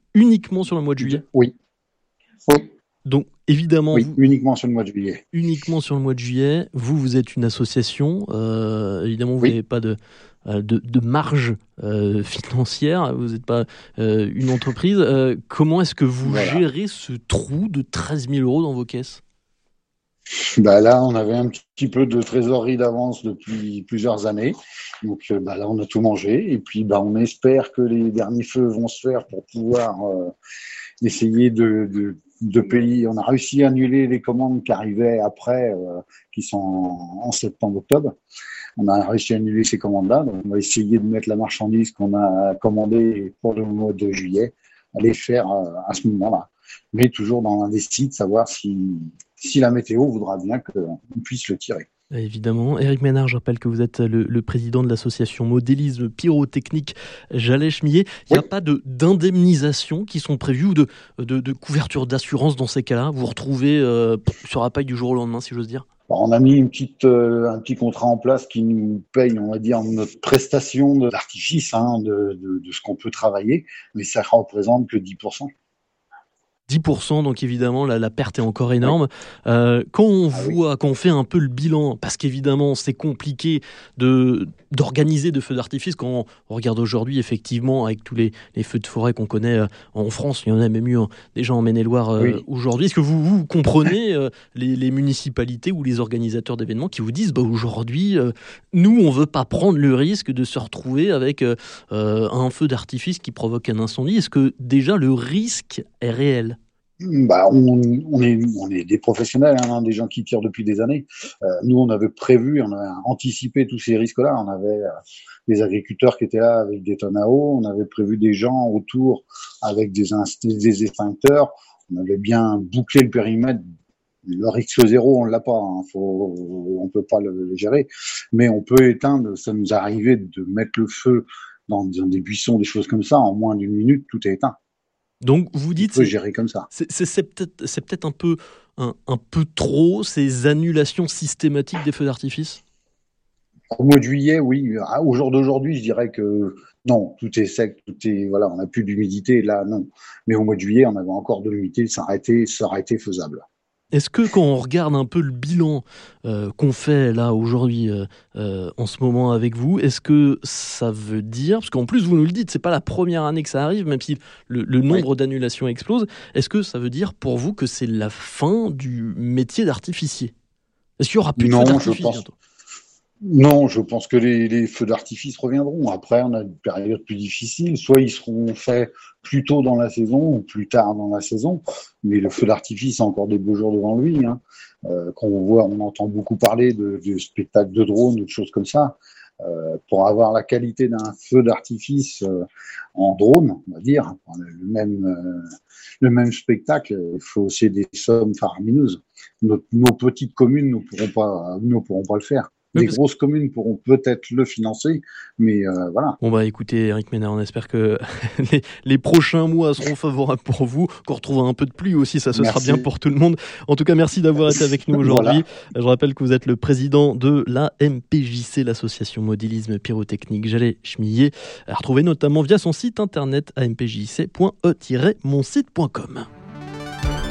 uniquement sur le mois de juillet? Oui, oui, Donc, évidemment, oui, uniquement sur le mois de juillet. uniquement sur le mois de juillet. Vous êtes une association. Évidemment, vous n'avez Oui. pas de marge financière. Vous n'êtes pas une entreprise. Comment est-ce que vous Voilà. gérez ce trou de 13 000 euros dans vos caisses? Là, on avait un petit peu de trésorerie d'avance depuis plusieurs années. Donc là, on a tout mangé. Et puis, on espère que les derniers feux vont se faire pour pouvoir essayer de payer. On a réussi à annuler les commandes qui arrivaient après, qui sont en septembre-octobre. On a réussi à annuler ces commandes-là. Donc, on va essayer de mettre la marchandise qu'on a commandée pour le mois de juillet, à les faire à ce moment-là. Mais toujours dans l'indécis de savoir si la météo voudra bien qu'on puisse le tirer. Évidemment. Éric Ménard, je rappelle que vous êtes le président de l'association Modélisme Pyrotechnique Jalais-Chemillé. Il n'y a Oui. pas d'indemnisation qui sont prévues ou de couverture d'assurance dans ces cas-là? Vous vous retrouvez sur la paille du jour au lendemain, si j'ose dire? Alors, on a mis un petit contrat en place qui nous paye, on va dire, notre prestation d'artifice, de ce qu'on peut travailler, mais ça représente que 10%. 10%, donc évidemment la perte est encore Oui. énorme. Quand on Ah oui. quand on fait un peu le bilan, parce qu'évidemment c'est compliqué d'organiser de feux d'artifice, quand on regarde aujourd'hui effectivement avec tous les feux de forêt qu'on connaît en France, il y en a même eu déjà en Maine-et-Loire Oui. aujourd'hui. Est-ce que vous comprenez les municipalités ou les organisateurs d'événements qui vous disent aujourd'hui, nous on veut pas prendre le risque de se retrouver avec un feu d'artifice qui provoque un incendie? Est-ce que déjà le risque est réel? On est des professionnels, des gens qui tirent depuis des années. Nous, on avait prévu, on avait anticipé tous ces risques-là. On avait des agriculteurs qui étaient là avec des tonnes à eau. On avait prévu des gens autour avec des extincteurs. On avait bien bouclé le périmètre. Le risque zéro, on l'a pas. On peut pas le gérer, mais on peut éteindre. Ça nous arrivait de mettre le feu dans des buissons, des choses comme ça. En moins d'une minute, tout est éteint. Donc vous On dites peut gérer comme ça. c'est peut-être un peu trop ces annulations systématiques des feux d'artifice? Au mois de juillet, oui. Au jour d'aujourd'hui, je dirais que non, tout est sec, voilà, on n'a plus d'humidité, là, non. Mais au mois de juillet, on avait encore de l'humidité, ça aurait été faisable. Est-ce que quand on regarde un peu le bilan qu'on fait là aujourd'hui en ce moment avec vous, est-ce que ça veut dire, parce qu'en plus vous nous le dites, c'est pas la première année que ça arrive, même si le Oui. nombre d'annulations explose, est-ce que ça veut dire pour vous que c'est la fin du métier d'artificier? Est-ce qu'il y aura plus de feux Non, d'artifice bientôt? non, je pense que les feux d'artifice reviendront. Après, on a une période plus difficile. Soit ils seront faits plus tôt dans la saison ou plus tard dans la saison. Mais le feu d'artifice a encore des beaux jours devant lui. Quand on entend beaucoup parler de spectacles de drones ou de choses comme ça. Pour avoir la qualité d'un feu d'artifice en drone, on va dire, le même spectacle, il faut aussi des sommes faramineuses. Nos petites communes ne pourront pas le faire. Oui, Les parce grosses communes pourront peut-être le financer, mais voilà. Bon écoutez Éric Ménard, on espère que les prochains mois seront favorables pour vous, qu'on retrouve un peu de pluie aussi, ça ce sera bien Merci. pour tout le monde. En tout cas, merci d'avoir été avec nous aujourd'hui. Voilà. Je rappelle que vous êtes le président de la MPJC, l'association Modélisme Pyrotechnique Jalais-Chemillé, à retrouver notamment via son site internet ampjc.e-monsite.com.